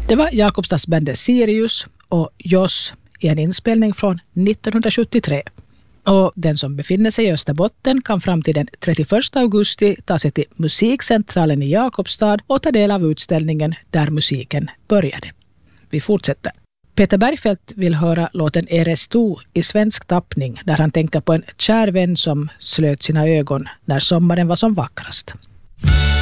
Det var Jakobstadsbandet Sirius och Joss i en inspelning från 1973. Och den som befinner sig i Österbotten kan fram till den 31 augusti ta sig till Musikcentralen i Jakobstad och ta del av utställningen Där musiken började. Vi fortsätter. Peter Bergfeldt vill höra låten Eresto i svensk tappning när han tänker på en kär vän som slöt sina ögon när sommaren var som vackrast.